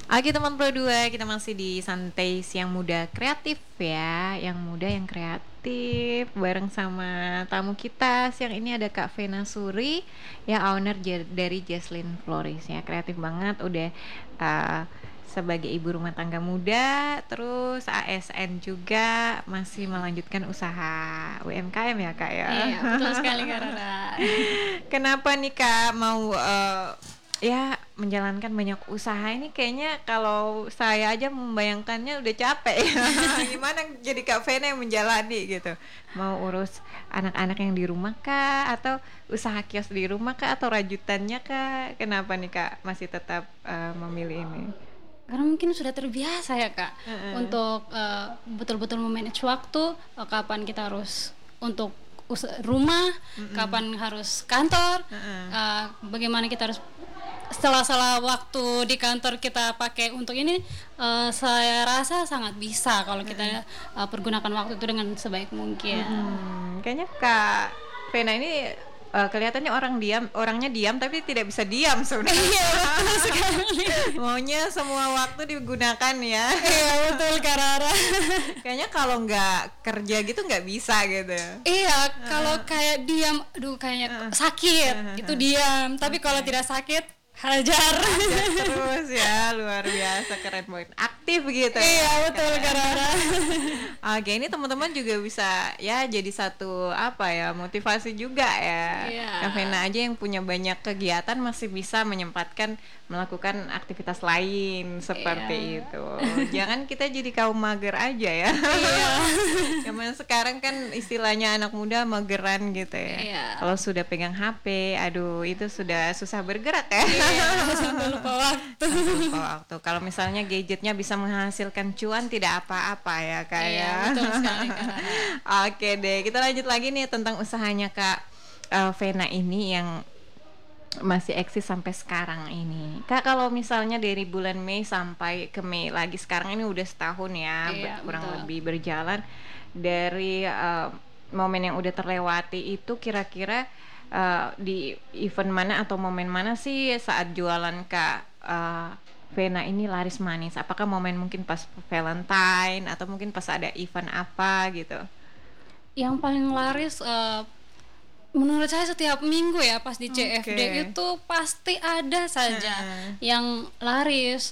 Oke teman Pro 2, kita masih di Santai Siang Muda Kreatif ya. Yang muda yang kreatif. Bareng sama tamu kita siang ini ada Kak Vena Suri, ya owner dari Jaslyn Florist ya. Kreatif banget, udah uh, sebagai ibu rumah tangga muda, terus ASN juga, masih melanjutkan usaha UMKM ya Kak ya. Iya, betul sekali Kak Rara. Kenapa nih Kak mau ya menjalankan banyak usaha ini? Kayaknya kalau saya aja membayangkannya udah capek. Gimana jadi Kak Vena yang menjalani gitu? Mau urus anak-anak yang di rumah kah, atau usaha kios di rumah kah, atau rajutannya kah? Kenapa nih Kak masih tetap memilih ini? Karena mungkin sudah terbiasa ya Kak untuk betul-betul memanage waktu, kapan kita harus untuk rumah, kapan harus kantor, bagaimana kita harus setelah waktu di kantor kita pakai untuk ini. Saya rasa sangat bisa kalau kita pergunakan waktu itu dengan sebaik mungkin. Kayaknya Kak Vena ini kelihatannya orangnya diam tapi tidak bisa diam sebenarnya. Iya, betul sekali. Maunya semua waktu digunakan ya. Iya, betul Kak Rara. Kayaknya kalau nggak kerja gitu nggak bisa gitu. Iya, kalau kayak diam, aduh kayaknya sakit, itu diam. Tapi kalau tidak sakit, hajar. Terus ya, luar biasa, keren banget. Aktif gitu. Iya, betul Kak Rara. Oke, ini teman-teman juga bisa ya jadi satu apa ya, motivasi juga ya. Iya. Kak Vena aja yang punya banyak kegiatan masih bisa menyempatkan melakukan aktivitas lain seperti itu. Jangan kita jadi kaum mager aja ya. Iya. Zaman sekarang kan istilahnya anak muda mageran gitu ya. Iya. Kalau sudah pegang HP, aduh itu sudah susah bergerak ya. Iya, sampai lupa waktu. Lupa waktu. Kalau misalnya gadgetnya bisa menghasilkan cuan, tidak apa-apa ya Kak Iya, ya. betul sekali Kak Rara. Oke deh, kita lanjut lagi nih tentang usahanya Kak Vena ini yang masih eksis sampai sekarang ini. Kak, kalau misalnya dari bulan Mei sampai ke Mei lagi sekarang ini udah setahun ya, Iya, kurang betul. lebih berjalan. Dari momen yang udah terlewati itu, kira-kira di event mana atau momen mana sih saat jualan Kak Vena ini laris manis? Apakah momen mungkin pas Valentine atau mungkin pas ada event apa gitu? Yang paling laris menurut saya setiap minggu ya pas di CFD itu pasti ada saja yang laris.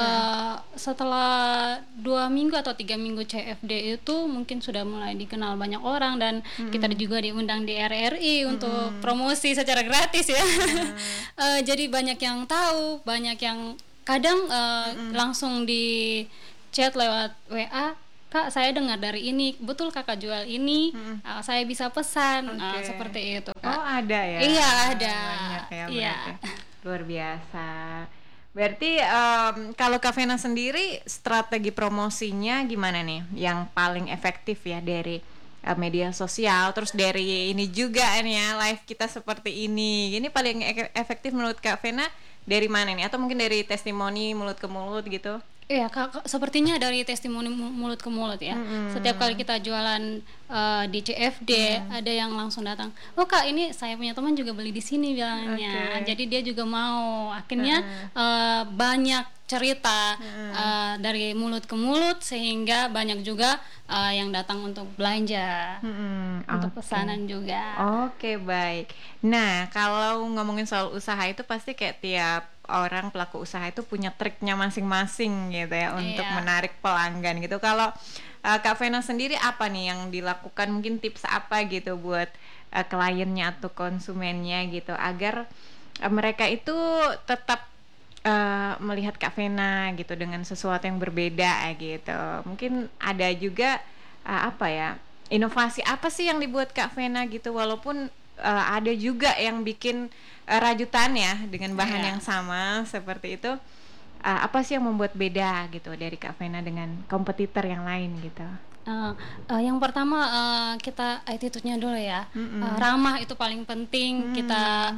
Setelah 2 minggu atau 3 minggu CFD itu mungkin sudah mulai dikenal banyak orang, dan kita juga diundang di RRI untuk promosi secara gratis ya. Jadi banyak yang tahu, banyak yang kadang langsung di chat lewat WA, Kak saya dengar dari ini, betul kakak jual ini, saya bisa pesan, seperti itu Kak. Oh ada ya? Iya ada. Banyak ya berarti. Iya. Luar biasa. Berarti kalau Kak Vena sendiri strategi promosinya gimana nih? Yang paling efektif ya dari media sosial, terus dari ini juga nih ya, live kita seperti ini. Ini paling efektif menurut Kak Vena dari mana nih? Atau mungkin dari testimoni mulut ke mulut gitu? Iya, sepertinya dari testimoni mulut ke mulut ya. Setiap kali kita jualan di CFD, ada yang langsung datang, oh Kak ini saya punya teman juga beli di sini bilangnya. Jadi dia juga mau. Akhirnya banyak cerita dari mulut ke mulut, sehingga banyak juga yang datang untuk belanja, untuk pesanan juga. Oke, baik. Nah, kalau ngomongin soal usaha itu pasti kayak tiap orang pelaku usaha itu punya triknya masing-masing gitu ya untuk menarik pelanggan gitu. Kalau Kak Vena sendiri apa nih yang dilakukan, mungkin tips apa gitu buat kliennya atau konsumennya gitu agar mereka itu tetap melihat Kak Vena gitu dengan sesuatu yang berbeda gitu. Mungkin ada juga apa ya, inovasi apa sih yang dibuat Kak Vena gitu, walaupun ada juga yang bikin rajutan ya dengan bahan yang sama seperti itu. Apa sih yang membuat beda gitu dari Kak Vena dengan kompetitor yang lain gitu? Yang pertama kita attitude-nya dulu ya. Ramah itu paling penting. Kita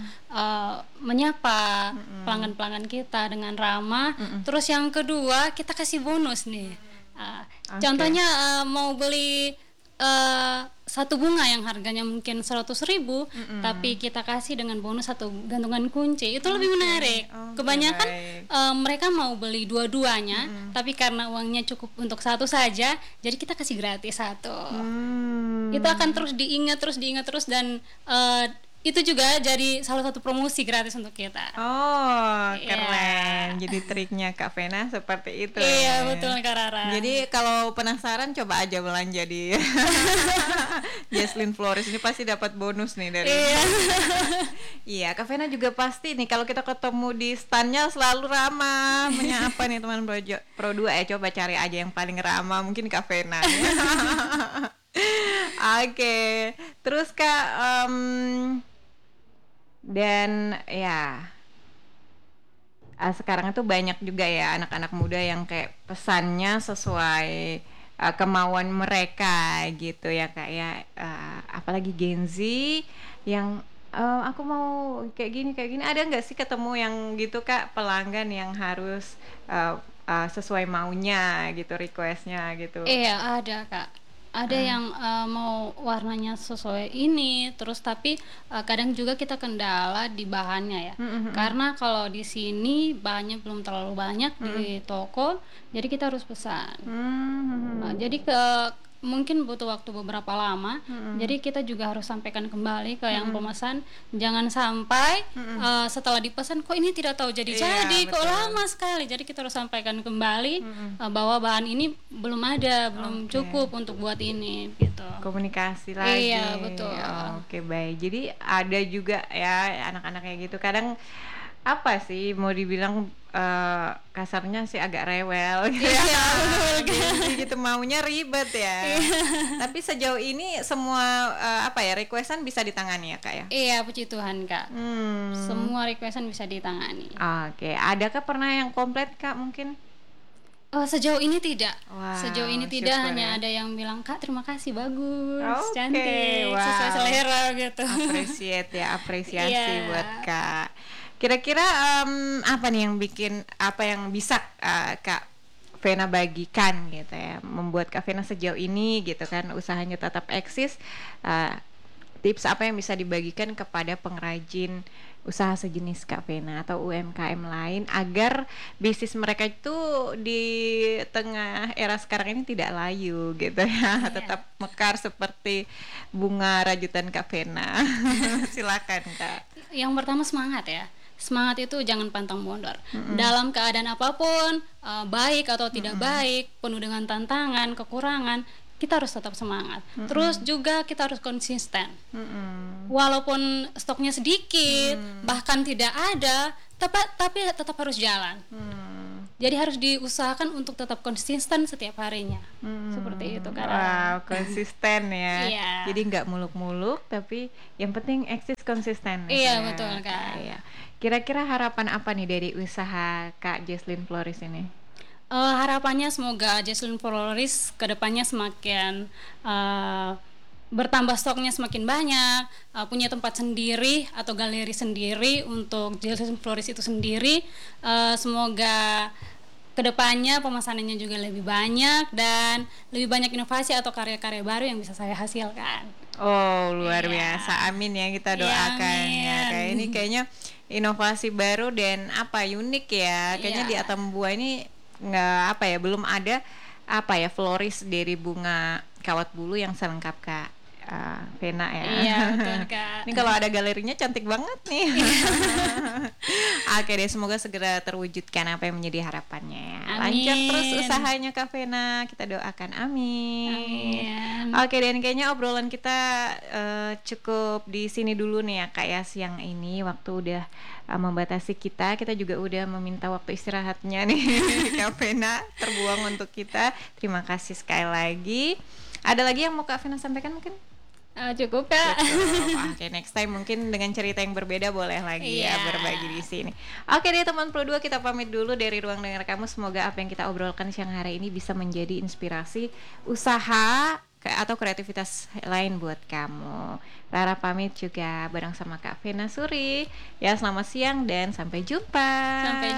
menyapa pelanggan-pelanggan kita dengan ramah. Terus yang kedua kita kasih bonus nih. Contohnya mau beli satu bunga yang harganya mungkin 100.000, tapi kita kasih dengan bonus satu gantungan kunci, itu lebih menarik. Kebanyakan mereka mau beli dua-duanya, tapi karena uangnya cukup untuk satu saja, jadi kita kasih gratis satu. Itu akan terus diingat terus dan itu juga jadi salah satu promosi gratis untuk kita. Oh, keren. Jadi triknya Kak Vena seperti itu. Iya, betul Kak Rara. Jadi kalau penasaran coba aja belanja di Jesslyn Flores, ini pasti dapat bonus nih dari. Iya, Kak Vena juga pasti nih kalau kita ketemu di standnya selalu ramah, menyapa nih teman Pro 2. Coba cari aja yang paling ramah, mungkin Kak Vena. Oke. Terus Kak, dan ya sekarang itu banyak juga ya anak-anak muda yang kayak pesannya sesuai kemauan mereka gitu ya Kak ya, apalagi Gen Z yang aku mau kayak gini, ada nggak sih ketemu yang gitu Kak, pelanggan yang harus sesuai maunya gitu, requestnya gitu? Iya, ada Kak. Ada yang mau warnanya sesuai ini, terus tapi kadang juga kita kendala di bahannya ya. Karena kalau di sini bahannya belum terlalu banyak di toko, jadi kita harus pesan. Jadi mungkin butuh waktu beberapa lama, jadi kita juga harus sampaikan kembali ke yang pemesan, jangan sampai setelah dipesan kok ini tidak tahu jadi kok lama sekali, jadi kita harus sampaikan kembali bahwa bahan ini belum ada, belum cukup untuk buat ini gitu. Komunikasi lagi. Iya, betul. Oke, baik. Jadi ada juga ya anak-anak kayak gitu, kadang apa sih mau dibilang kasarnya sih agak rewel gitu. Gitu maunya ribet ya. Tapi sejauh ini semua requestan bisa ditangani ya Kak ya? Iya, puji Tuhan Kak. Semua requestan bisa ditangani. Oke, adakah pernah yang komplit Kak mungkin? Sejauh ini tidak. Wow, sejauh ini tidak, hanya ada yang bilang Kak terima kasih, bagus, cantik, sesuai selera gitu. Apresiasi buat Kak. Kira-kira apa nih yang bisa Kak Vena bagikan gitu ya, membuat Kak Vena sejauh ini gitu kan usahanya tetap eksis, tips apa yang bisa dibagikan kepada pengrajin usaha sejenis Kak Vena atau UMKM lain agar bisnis mereka itu di tengah era sekarang ini tidak layu gitu ya, tetap mekar seperti bunga rajutan Kak Vena. Silakan Kak. Yang pertama semangat ya. Semangat itu jangan pantang mundur. Dalam keadaan apapun, baik atau tidak baik, penuh dengan tantangan, kekurangan, kita harus tetap semangat. Terus juga kita harus konsisten. Walaupun stoknya sedikit, bahkan tidak ada, tapi tetap harus jalan. Jadi harus diusahakan untuk tetap konsisten setiap harinya. Seperti itu kan. Wow, konsisten ya. Iya. Jadi nggak muluk-muluk, tapi yang penting eksis konsisten. Iya, betul Kak. Iya. Kira-kira harapan apa nih dari usaha Kak Jesslyn Flores ini? Harapannya semoga Jesslyn Flores kedepannya semakin bertambah, stoknya semakin banyak, punya tempat sendiri atau galeri sendiri untuk Jesslyn Flores itu sendiri. Semoga kedepannya pemesanannya juga lebih banyak dan lebih banyak inovasi atau karya-karya baru yang bisa saya hasilkan. Oh, luar biasa. Amin ya, kita doakan ya. Kayak ini kayaknya inovasi baru dan unik ya. Kayaknya di Atambua ini belum ada floris dari bunga kawat bulu yang selengkap Kak Vena ya. Iya, betul Kak. Ini kalau ada galerinya cantik banget nih. Oke deh, semoga segera terwujudkan apa yang menjadi harapannya. Lancar terus usahanya Kak Vena, kita doakan, amin. Oke, dan kayaknya obrolan kita cukup di sini dulu nih ya Kak ya, siang ini waktu udah membatasi kita juga udah meminta waktu istirahatnya nih. Kak Vena terbuang untuk kita. Terima kasih sekali lagi. Ada lagi yang mau Kak Vena sampaikan mungkin? Cukup Kak. Oke, next time mungkin dengan cerita yang berbeda boleh lagi ya berbagi di sini. Oke deh teman Pro 2, kita pamit dulu dari Ruang Dengar Kamu. Semoga apa yang kita obrolkan siang hari ini bisa menjadi inspirasi usaha atau kreativitas lain buat kamu. Rara pamit juga bareng sama Kak Vena Suri. Ya, selamat siang dan sampai jumpa. Sampai jumpa.